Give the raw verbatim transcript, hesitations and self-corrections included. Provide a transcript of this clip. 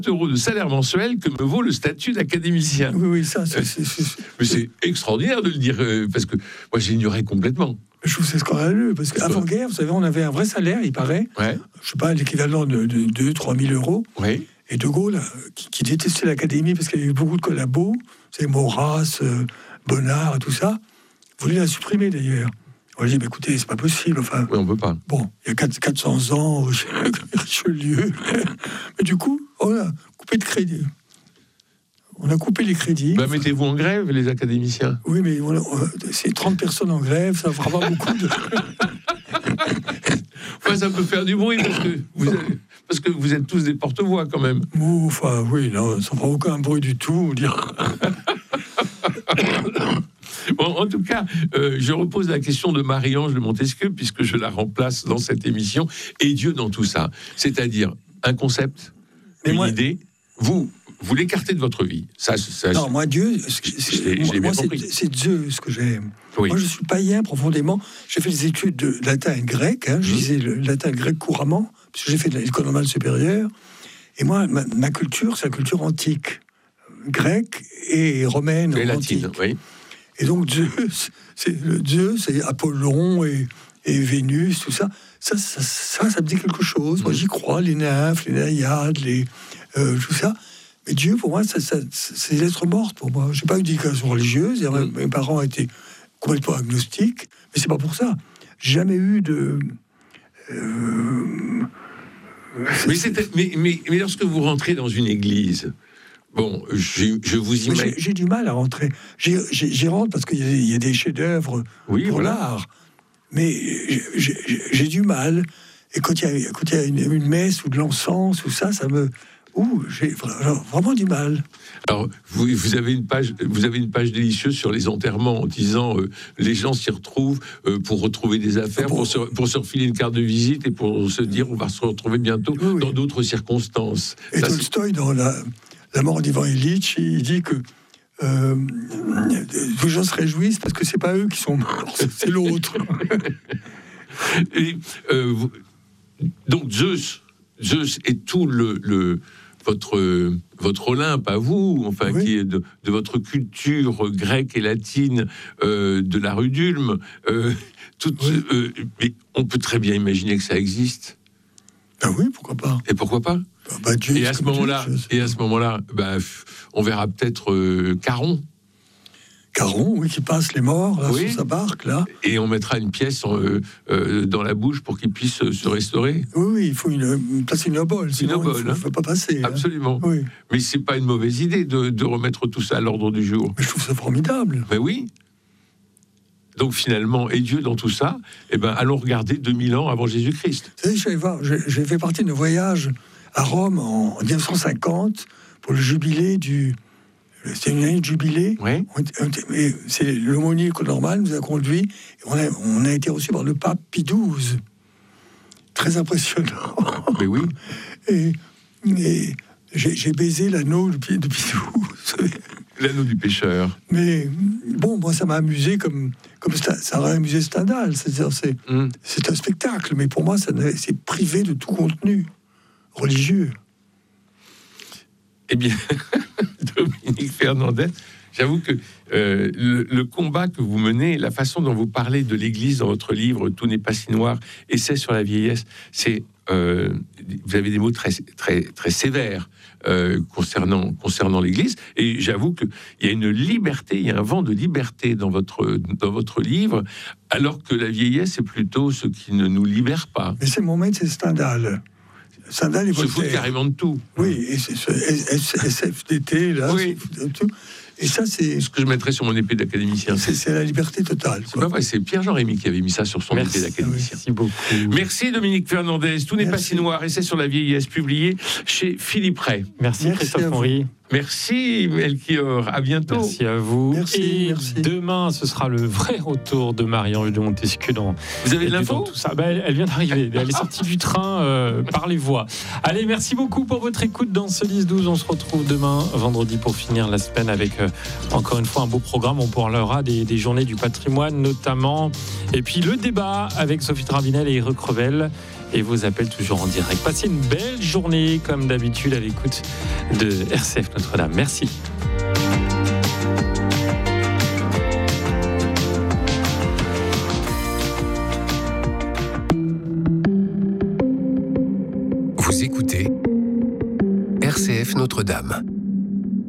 euros de salaire mensuel que me vaut le statut d'académicien. Oui, oui, ça, c'est... c'est, c'est... Mais c'est extraordinaire de le dire, euh, parce que moi, j'ignorais complètement. Je trouve que c'est scandaleux, parce qu'avant-guerre, vous savez, on avait un vrai salaire, il paraît, ouais. je sais pas, l'équivalent de, de deux à trois mille euros. Oui. Et De Gaulle, qui, qui détestait l'académie, parce qu'il y avait eu beaucoup de collabos, vous savez, Maurras, euh, Bonnard, et tout ça, voulait la supprimer d'ailleurs. On lui dit, bah, écoutez, c'est pas possible. Enfin, oui, on peut pas. Bon, il y a quatre cents ans, Richelieu. Mais du coup, on a coupé de crédit. On a coupé les crédits. Bah, mettez-vous en grève, les académiciens. Oui, mais on a, on a, c'est trente personnes en grève, ça fera pas beaucoup de... Enfin, ça peut faire du bruit, parce que vous, avez, parce que vous êtes tous des porte-voix, quand même. Ouh, enfin, oui, non, ça ne fera aucun bruit du tout, dire... Bon, en tout cas, euh, je repose la question de Marie-Ange de Montesquieu, puisque je la remplace dans cette émission. Et Dieu dans tout ça, c'est-à-dire un concept, mais une moi, idée, vous, vous l'écartez de votre vie. Ça, ça, non, moi, Dieu, c'est, moi, moi c'est, c'est Dieu ce que j'aime. Oui. Moi, je suis païen profondément. J'ai fait des études de latin et grec. Hein, je mmh. lisais le latin et le grec couramment, parce que j'ai fait de l'école normale supérieure. Et moi, ma, ma culture, c'est la culture antique, grecque et romaine. Et latine, oui. Et donc Zeus, c'est le Dieu, c'est Apollon et, et Vénus, tout ça. Ça, ça, ça, ça me dit quelque chose. Mmh. Moi, j'y crois, les nymphes, les naïades, les euh, tout ça. Mais Dieu, pour moi, ça, ça, c'est l'être morte pour moi. J'ai pas eu d'éducation religieuse. Mmh. Mes parents étaient complètement agnostiques, mais c'est pas pour ça. J'ai jamais eu de. Euh, mais, c'est, mais, mais, mais lorsque vous rentrez dans une église. Bon, je, je vous imagine. J'ai, j'ai du mal à rentrer. J'ai, j'ai, j'y rentre parce qu'il y a, il y a des chefs-d'œuvre oui, pour voilà. l'art. Mais j'ai, j'ai, j'ai du mal. Et quand il y a, quand il y a une, une messe ou de l'encens ou ça, ça me. Ouh, j'ai vraiment du mal. Alors, vous, vous, avez une page, vous avez une page délicieuse sur les enterrements en disant euh, les gens s'y retrouvent euh, pour retrouver des affaires, pour, pour, se, pour se refiler une carte de visite et pour se dire on va se retrouver bientôt oui, oui. dans d'autres circonstances. Et ça, Tolstoï, dans la. La mort d'Ivan Ilitch, il dit que euh, les gens se réjouissent parce que c'est pas eux qui sont morts, c'est l'autre. Et, euh, vous, donc Zeus, Zeus est tout le, le votre votre Olympe à vous, enfin oui. qui est de, de votre culture grecque et latine, euh, de la rue d'Ulm. Euh, tout, oui. euh, mais on peut très bien imaginer que ça existe. Ben oui, pourquoi pas. Et pourquoi pas? Bah, Dieu, et, à ce moment-là, et à ce moment-là, bah, on verra peut-être euh, Caron. Caron, oui, qui passe les morts là, oui. sur sa barque, là. Et on mettra une pièce euh, euh, dans la bouche pour qu'il puisse se restaurer. Oui, oui, il faut une, placer une obole, sinon une obole, il ne faut, faut pas passer. Absolument. Hein. Oui. Mais c'est pas une mauvaise idée de, de remettre tout ça à l'ordre du jour. Mais je trouve ça formidable. Mais oui. Donc finalement, et Dieu dans tout ça, eh ben, allons regarder deux mille ans avant Jésus-Christ. Vous savez, je vais voir, j'ai, j'ai fait partie d'un voyage à Rome en dix-neuf cent cinquante pour le jubilé du... C'était une année de jubilé. Oui. Et c'est l'aumônier normal nous a conduit. Et on, a, on a été reçu par le pape Pie douze. Très impressionnant. Mais oui. Et, et j'ai, j'ai baisé l'anneau de Pie douze. L'anneau du pêcheur. Mais bon, moi, ça m'a amusé comme, comme ça, ça aurait amusé Stendhal. C'est-à-dire, c'est, mm. c'est un spectacle, mais pour moi, ça, c'est privé de tout contenu religieux. Eh bien, Dominique Fernandez, j'avoue que euh, le, le combat que vous menez, la façon dont vous parlez de l'Église dans votre livre « Tout n'est pas si noir », Essai sur la vieillesse, c'est, euh, vous avez des mots très, très, très sévères euh, concernant, concernant l'Église. Et j'avoue qu'il y a une liberté, il y a un vent de liberté dans votre, dans votre livre, alors que la vieillesse, c'est plutôt ce qui ne nous libère pas. Mais c'est mon maître, c'est Stendhal. Stendhal et se fout carrément de tout. Oui, et c'est ce S F D T, là, oui. tout. Et ça, c'est ce que je mettrais sur mon épée d'académicien. C'est, c'est la liberté totale. C'est pas vrai, c'est Pierre-Jean Rémy qui avait mis ça sur son Merci. épée d'académicien. Merci beaucoup. Merci Dominique Fernandez. Tout n'est Merci. pas si noir. Essai sur la vieillesse, publié chez Philippe Ray. Merci, Merci Christophe Henry. Merci Melchior, à bientôt. Merci à vous. Merci, et merci. Demain, ce sera le vrai retour de Marie-Ange de Montesquieu. Dans, vous avez de l'info tout ça. Ben, elle, elle vient d'arriver, elle est sortie du train euh, par les voies. Allez, merci beaucoup pour votre écoute dans ce dix douze. On se retrouve demain, vendredi, pour finir la semaine avec euh, encore une fois un beau programme. On parlera des, des journées du patrimoine notamment. Et puis le débat avec Sophie Travunel et Eric Revel. et vos appels toujours en direct. Passez une belle journée, comme d'habitude, à l'écoute de R C F Notre-Dame. Merci. Vous écoutez R C F Notre-Dame.